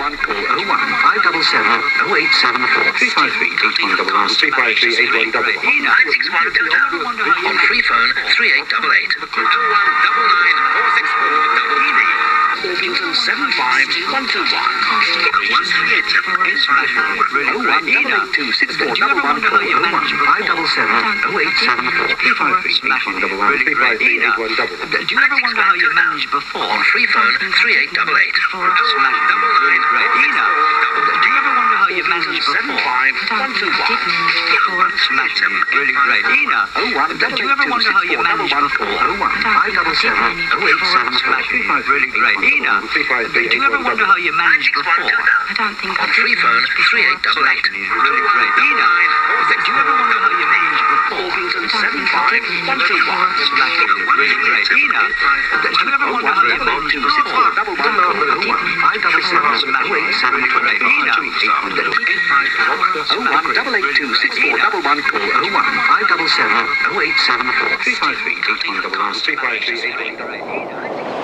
8111, call 01577 0874 353 8111 353 8111. On free phone 3888. 0199464 Orpington 75121. Do you ever wonder how you managed before? On free phone 3888. Do you ever wonder how you managed before? 75121. Smash them, really great. Ina, do you ever wonder how you managed before? 01577 0874 Really great. Ina, do you ever wonder how you managed before? I don't think I On free phone 3888. Really great. Ina, do you ever wonder how you managed before? Orpington 75121. Really great. Ina, do you ever wonder how you managed before? 018826411, call 01577 0874 353 8111 353 8111.